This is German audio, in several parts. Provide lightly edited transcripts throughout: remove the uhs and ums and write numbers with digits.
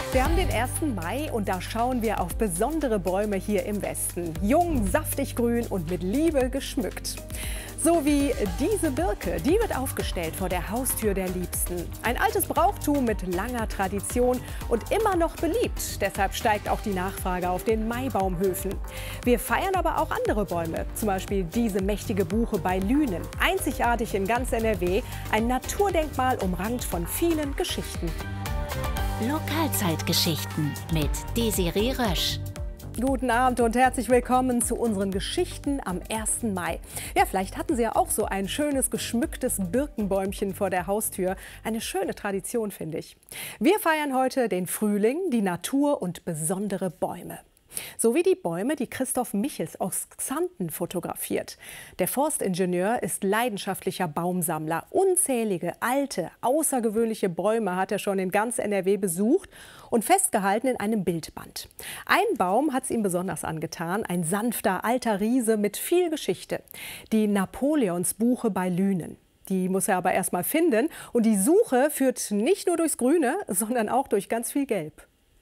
Wir haben den 1. Mai und da schauen wir auf besondere Bäume hier im Westen. Jung, saftig grün und mit Liebe geschmückt. So wie diese Birke, die wird aufgestellt vor der Haustür der Liebsten. Ein altes Brauchtum mit langer Tradition und immer noch beliebt. Deshalb steigt auch die Nachfrage auf den Maibaumhöfen. Wir feiern aber auch andere Bäume, zum Beispiel diese mächtige Buche bei Lünen. Einzigartig in ganz NRW, ein Naturdenkmal umrankt von vielen Geschichten. Lokalzeitgeschichten mit Desiree Rösch. Guten Abend und herzlich willkommen zu unseren Geschichten am 1. Mai. Ja, vielleicht hatten Sie ja auch so ein schönes geschmücktes Birkenbäumchen vor der Haustür. Eine schöne Tradition, finde ich. Wir feiern heute den Frühling, die Natur und besondere Bäume. So wie die Bäume, die Christoph Michels aus Xanten fotografiert. Der Forstingenieur ist leidenschaftlicher Baumsammler. Unzählige, alte, außergewöhnliche Bäume hat er schon in ganz NRW besucht und festgehalten in einem Bildband. Ein Baum hat es ihm besonders angetan, ein sanfter, alter Riese mit viel Geschichte. Die Napoleonsbuche bei Lünen. Die muss er aber erst mal finden. Und die Suche führt nicht nur durchs Grüne, sondern auch durch ganz viel Gelb.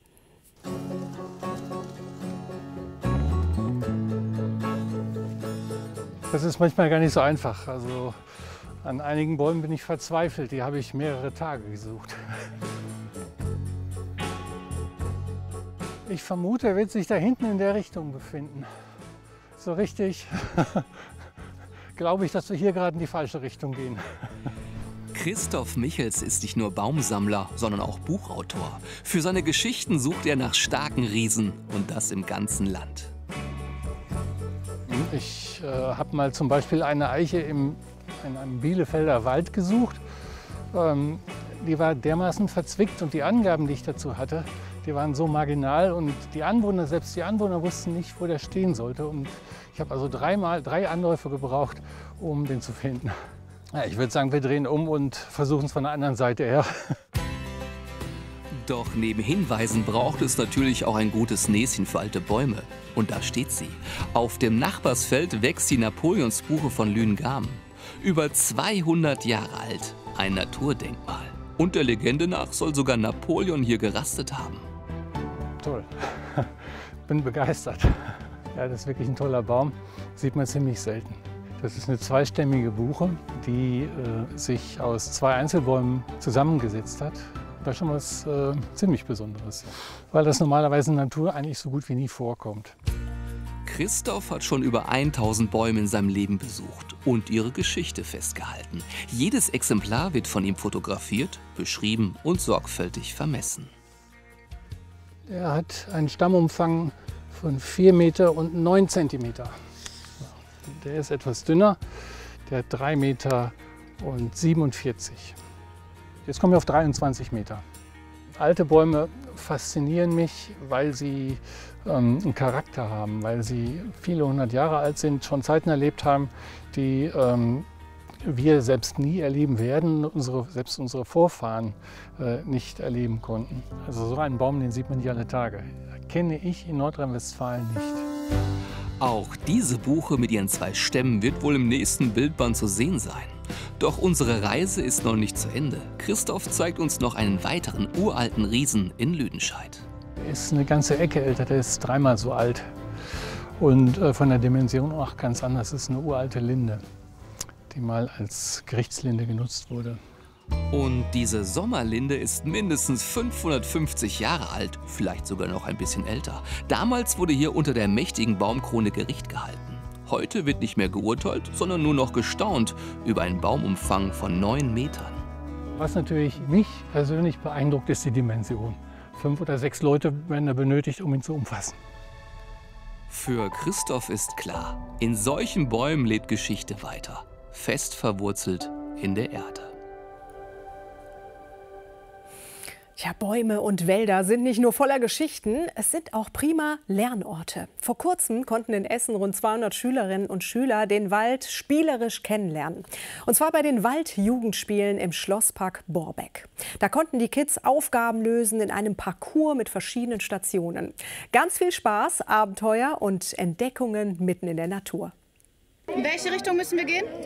Das ist manchmal gar nicht so einfach. Also an einigen Bäumen bin ich verzweifelt. Die habe ich mehrere Tage gesucht. Ich vermute, er wird sich da hinten in der Richtung befinden. So richtig glaube ich, dass wir hier gerade in die falsche Richtung gehen. Christoph Michels ist nicht nur Baumsammler, sondern auch Buchautor. Für seine Geschichten sucht er nach starken Riesen und das im ganzen Land. Ich habe mal zum Beispiel eine Eiche in einem Bielefelder Wald gesucht. Die war dermaßen verzwickt und die Angaben, die ich dazu hatte, die waren so marginal und selbst die Anwohner wussten nicht, wo der stehen sollte. Und ich habe also drei Anläufe gebraucht, um den zu finden. Ja, ich würde sagen, wir drehen um und versuchen es von der anderen Seite her. Doch neben Hinweisen braucht es natürlich auch ein gutes Näschen für alte Bäume. Und da steht sie. Auf dem Nachbarsfeld wächst die Napoleonsbuche von Lünen-Garm. Über 200 Jahre alt, ein Naturdenkmal. Und der Legende nach soll sogar Napoleon hier gerastet haben. Toll, bin begeistert. Ja, das ist wirklich ein toller Baum, sieht man ziemlich selten. Das ist eine zweistämmige Buche, die sich aus 2 Einzelbäumen zusammengesetzt hat. Das ist schon was ziemlich Besonderes, weil das normalerweise in der Natur eigentlich so gut wie nie vorkommt. Christoph hat schon über 1000 Bäume in seinem Leben besucht und ihre Geschichte festgehalten. Jedes Exemplar wird von ihm fotografiert, beschrieben und sorgfältig vermessen. Er hat einen Stammumfang von 4 Meter und 9 Zentimeter. Der ist etwas dünner, der hat 3 Meter und 47. Jetzt kommen wir auf 23 Meter. Alte Bäume faszinieren mich, weil sie einen Charakter haben, weil sie viele hundert Jahre alt sind, schon Zeiten erlebt haben, die wir selbst nie erleben werden, selbst unsere Vorfahren nicht erleben konnten. Also so einen Baum, den sieht man nicht alle Tage. Kenne ich in Nordrhein-Westfalen nicht. Auch diese Buche mit ihren 2 Stämmen wird wohl im nächsten Bildband zu sehen sein. Doch unsere Reise ist noch nicht zu Ende. Christoph zeigt uns noch einen weiteren uralten Riesen in Lüdenscheid. Er ist eine ganze Ecke älter, der ist 3-mal so alt. Und von der Dimension auch ganz anders. Es ist eine uralte Linde, die mal als Gerichtslinde genutzt wurde. Und diese Sommerlinde ist mindestens 550 Jahre alt, vielleicht sogar noch ein bisschen älter. Damals wurde hier unter der mächtigen Baumkrone Gericht gehalten. Heute wird nicht mehr geurteilt, sondern nur noch gestaunt über einen Baumumfang von 9 Metern. Was natürlich mich persönlich beeindruckt, ist die Dimension. 5 oder 6 Leute werden da benötigt, um ihn zu umfassen. Für Christoph ist klar, in solchen Bäumen lebt Geschichte weiter, fest verwurzelt in der Erde. Ja, Bäume und Wälder sind nicht nur voller Geschichten, es sind auch prima Lernorte. Vor kurzem konnten in Essen rund 200 Schülerinnen und Schüler den Wald spielerisch kennenlernen. Und zwar bei den Waldjugendspielen im Schlosspark Borbeck. Da konnten die Kids Aufgaben lösen in einem Parcours mit verschiedenen Stationen. Ganz viel Spaß, Abenteuer und Entdeckungen mitten in der Natur. In welche Richtung müssen wir gehen?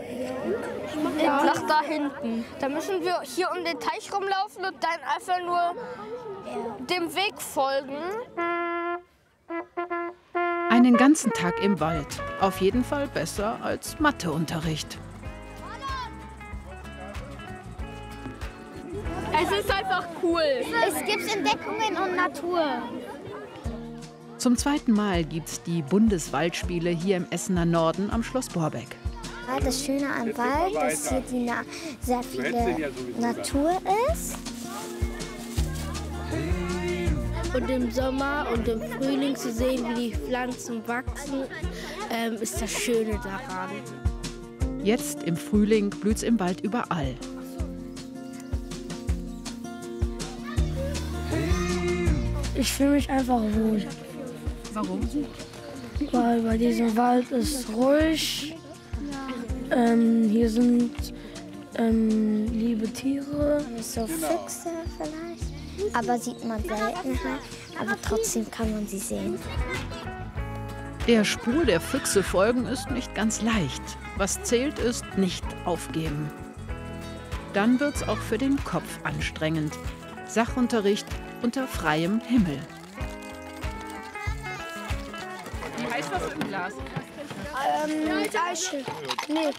Nach da hinten. Da müssen wir hier um den Teich rumlaufen und dann einfach nur dem Weg folgen. Einen ganzen Tag im Wald. Auf jeden Fall besser als Matheunterricht. Es ist einfach cool. Es gibt Entdeckungen und Natur. Zum zweiten Mal gibt's die Bundeswaldspiele hier im Essener Norden am Schloss Borbeck. Das Schöne am Wald, dass hier sehr viele Natur ist. Und im Sommer und im Frühling zu sehen, wie die Pflanzen wachsen, ist das Schöne daran. Jetzt im Frühling blüht's im Wald überall. Ich fühle mich einfach wohl. Warum? Weil bei diesem Wald ist ruhig. Hier sind liebe Tiere. So Füchse vielleicht, aber sieht man selten. Aber trotzdem kann man sie sehen. Der Spur der Füchse folgen ist nicht ganz leicht. Was zählt ist, nicht aufgeben. Dann wird's auch für den Kopf anstrengend. Sachunterricht unter freiem Himmel. Wie heißt das im Glas? Eichel. Nee.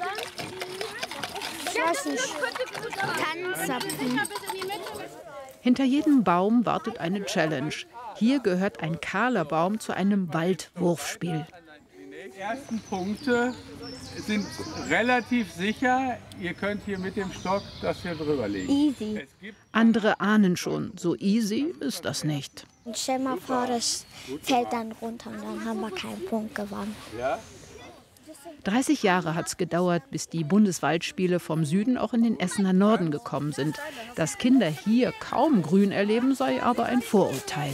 Ich weiß nicht. Tannenzapfen. Hinter jedem Baum wartet eine Challenge. Hier gehört ein kahler Baum zu einem Waldwurfspiel. Die ersten Punkte sind relativ sicher. Ihr könnt hier mit dem Stock das hier drüber legen. Easy. Andere ahnen schon, so easy ist das nicht. Und stell mal vor, das fällt dann runter und dann haben wir keinen Punkt gewonnen. Ja? 30 Jahre hat es gedauert, bis die Bundeswaldspiele vom Süden auch in den Essener Norden gekommen sind. Dass Kinder hier kaum Grün erleben, sei aber ein Vorurteil.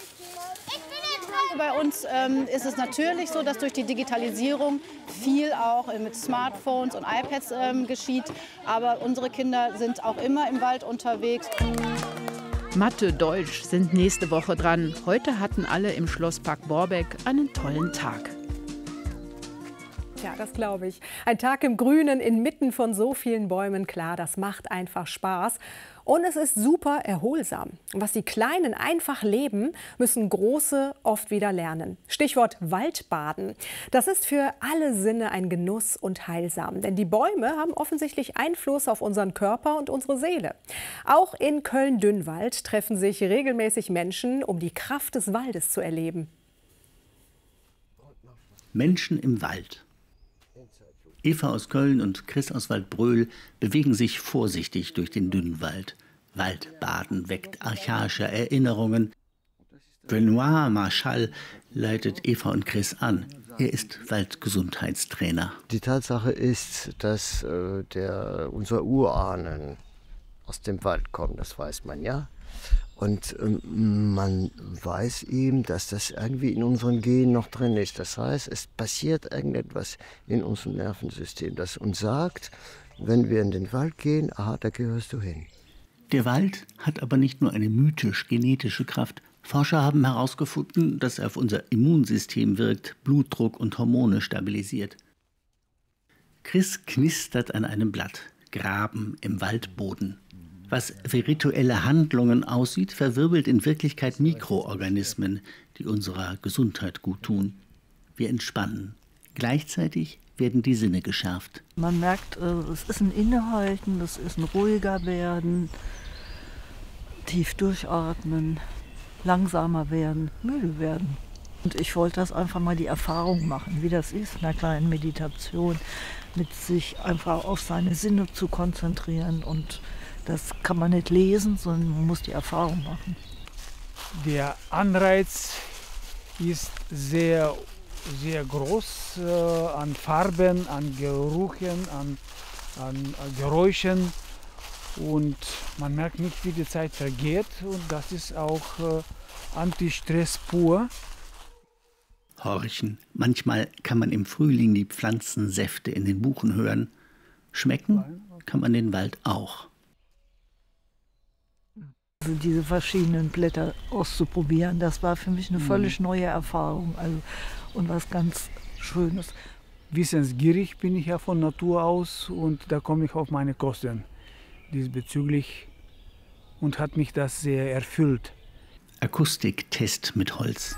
Bei uns ist es natürlich so, dass durch die Digitalisierung viel auch mit Smartphones und iPads geschieht. Aber unsere Kinder sind auch immer im Wald unterwegs. Mathe, Deutsch sind nächste Woche dran. Heute hatten alle im Schlosspark Borbeck einen tollen Tag. Ja, das glaube ich. Ein Tag im Grünen inmitten von so vielen Bäumen, klar, das macht einfach Spaß. Und es ist super erholsam. Was die Kleinen einfach leben, müssen Große oft wieder lernen. Stichwort Waldbaden. Das ist für alle Sinne ein Genuss und heilsam. Denn die Bäume haben offensichtlich Einfluss auf unseren Körper und unsere Seele. Auch in Köln-Dünnwald treffen sich regelmäßig Menschen, um die Kraft des Waldes zu erleben. Menschen im Wald. Eva aus Köln und Chris aus Waldbröl bewegen sich vorsichtig durch den Dünnwald. Waldbaden weckt archaische Erinnerungen. Benoit Marchal leitet Eva und Chris an. Er ist Waldgesundheitstrainer. Die Tatsache ist, dass unsere Urahnen aus dem Wald kommen, das weiß man ja. Und man weiß eben, dass das irgendwie in unseren Genen noch drin ist. Das heißt, es passiert irgendetwas in unserem Nervensystem, das uns sagt, wenn wir in den Wald gehen, aha, da gehörst du hin. Der Wald hat aber nicht nur eine mythisch-genetische Kraft. Forscher haben herausgefunden, dass er auf unser Immunsystem wirkt, Blutdruck und Hormone stabilisiert. Chris knistert an einem Blatt, Graben im Waldboden. Was für rituelle Handlungen aussieht, verwirbelt in Wirklichkeit Mikroorganismen, die unserer Gesundheit gut tun. Wir entspannen. Gleichzeitig werden die Sinne geschärft. Man merkt, es ist ein Innehalten, es ist ein ruhiger werden, tief durchatmen, langsamer werden, müde werden. Und ich wollte das einfach mal die Erfahrung machen, wie das ist, in einer kleinen Meditation, mit sich einfach auf seine Sinne zu konzentrieren. Und das kann man nicht lesen, sondern man muss die Erfahrung machen. Der Anreiz ist sehr, sehr groß an Farben, an Gerüchen, an Geräuschen. Und man merkt nicht, wie die Zeit vergeht. Und das ist auch Anti-Stress pur. Horchen. Manchmal kann man im Frühling die Pflanzensäfte in den Buchen hören. Schmecken kann man den Wald auch. Also diese verschiedenen Blätter auszuprobieren, das war für mich eine völlig neue Erfahrung, und was ganz Schönes. Wissensgierig bin ich ja von Natur aus und da komme ich auf meine Kosten diesbezüglich. und hat mich das sehr erfüllt. Akustiktest mit Holz.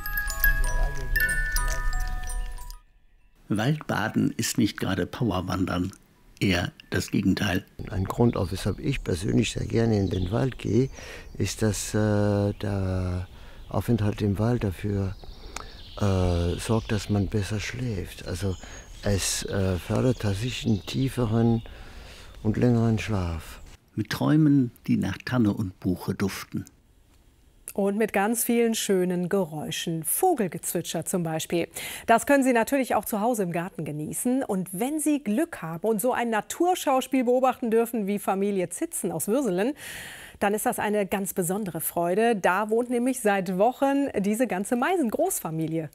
Waldbaden ist nicht gerade Powerwandern, eher das Gegenteil. Ein Grund, auch weshalb ich persönlich sehr gerne in den Wald gehe, ist, dass der Aufenthalt im Wald dafür sorgt, dass man besser schläft. Also es fördert tatsächlich einen tieferen und längeren Schlaf. Mit Träumen, die nach Tanne und Buche duften. Und mit ganz vielen schönen Geräuschen. Vogelgezwitscher zum Beispiel. Das können Sie natürlich auch zu Hause im Garten genießen. Und wenn Sie Glück haben und so ein Naturschauspiel beobachten dürfen wie Familie Zitzen aus Würselen, dann ist das eine ganz besondere Freude. Da wohnt nämlich seit Wochen diese ganze Meisen-Großfamilie.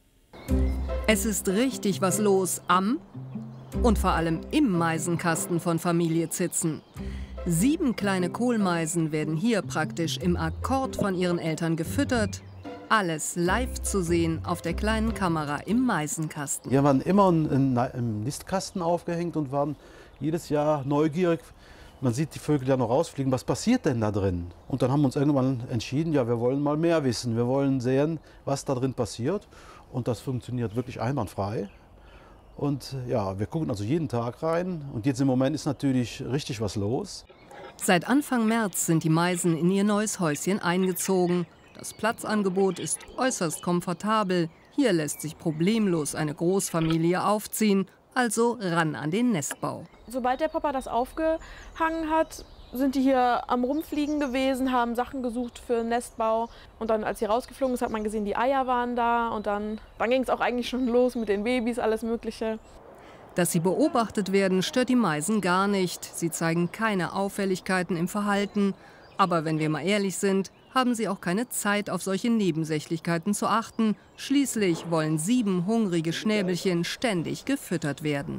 Es ist richtig was los am und vor allem im Meisenkasten von Familie Zitzen. 7 kleine Kohlmeisen werden hier praktisch im Akkord von ihren Eltern gefüttert. Alles live zu sehen auf der kleinen Kamera im Meisenkasten. Wir waren immer im Nistkasten aufgehängt und waren jedes Jahr neugierig. Man sieht die Vögel ja noch rausfliegen, was passiert denn da drin? Und dann haben wir uns irgendwann entschieden, ja, wir wollen mal mehr wissen. Wir wollen sehen, was da drin passiert. Und das funktioniert wirklich einwandfrei. Und ja, wir gucken also jeden Tag rein. Und jetzt im Moment ist natürlich richtig was los. Seit Anfang März sind die Meisen in ihr neues Häuschen eingezogen. Das Platzangebot ist äußerst komfortabel. Hier lässt sich problemlos eine Großfamilie aufziehen. Also ran an den Nestbau. Sobald der Papa das aufgehangen hat, sind die hier am Rumfliegen gewesen, haben Sachen gesucht für den Nestbau. Und dann, als sie rausgeflogen ist, hat man gesehen, die Eier waren da. Und dann ging es auch eigentlich schon los mit den Babys, alles Mögliche. Dass sie beobachtet werden, stört die Meisen gar nicht. Sie zeigen keine Auffälligkeiten im Verhalten. Aber wenn wir mal ehrlich sind, haben sie auch keine Zeit, auf solche Nebensächlichkeiten zu achten. Schließlich wollen 7 hungrige Schnäbelchen ständig gefüttert werden.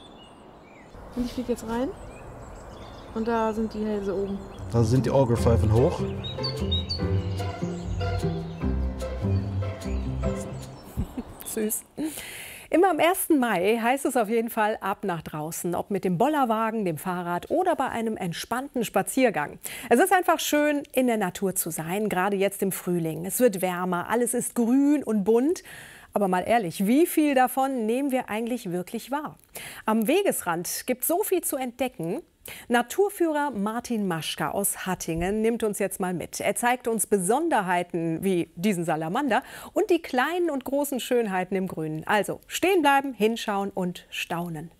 Und ich fliege jetzt rein. Und da sind die Hälse oben. Da sind die Orgelpfeifen hoch. Süß. Immer am 1. Mai heißt es auf jeden Fall ab nach draußen, ob mit dem Bollerwagen, dem Fahrrad oder bei einem entspannten Spaziergang. Es ist einfach schön, in der Natur zu sein, gerade jetzt im Frühling. Es wird wärmer, alles ist grün und bunt. Aber mal ehrlich, wie viel davon nehmen wir eigentlich wirklich wahr? Am Wegesrand gibt es so viel zu entdecken. Naturführer Martin Maschka aus Hattingen nimmt uns jetzt mal mit. Er zeigt uns Besonderheiten wie diesen Salamander und die kleinen und großen Schönheiten im Grünen. Also stehen bleiben, hinschauen und staunen.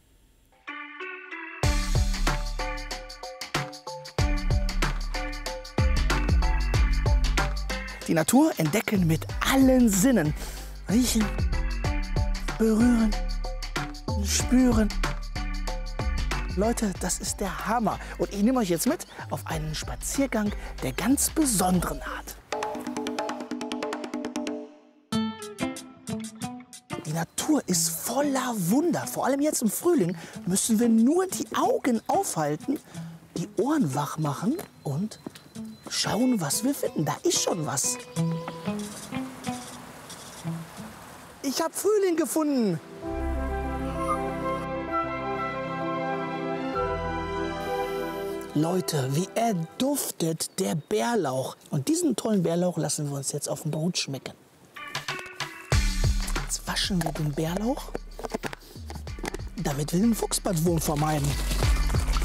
Die Natur entdecken mit allen Sinnen. Riechen, berühren, spüren. Leute, das ist der Hammer. Und ich nehme euch jetzt mit auf einen Spaziergang der ganz besonderen Art. Die Natur ist voller Wunder. Vor allem jetzt im Frühling müssen wir nur die Augen aufhalten, die Ohren wach machen und schauen, was wir finden. Da ist schon was. Ich habe Frühling gefunden. Leute, wie er duftet, der Bärlauch. Und diesen tollen Bärlauch lassen wir uns jetzt auf dem Brot schmecken. Jetzt waschen wir den Bärlauch, damit wir den Fuchsbandwurm vermeiden.